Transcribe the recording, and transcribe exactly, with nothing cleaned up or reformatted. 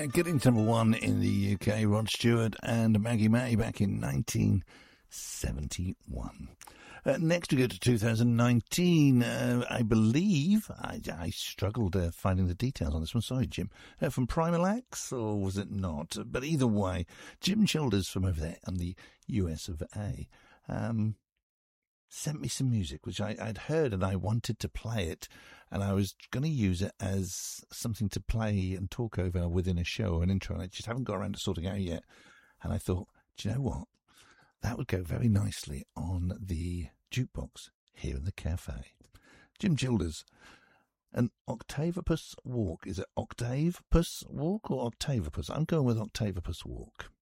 Yeah, getting to number one in the U K, Rod Stewart and Maggie May back in nineteen seventy-one. Uh, next we go to two thousand nineteen. Uh, I believe, I, I struggled uh, finding the details on this one. Sorry, Jim. Uh, from Primalax, or was it not? But either way, Jim Childers from over there on the U S of A um, sent me some music, which I, I'd heard and I wanted to play it. And I was going to use it as something to play and talk over within a show or an intro. And I just haven't got around to sorting out yet. And I thought, do you know what? That would go very nicely on the jukebox here in the cafe. Jim Childers, an Octavipus Walk. Is it Octavipus Walk or Octavipus? I'm going with Octavipus Walk.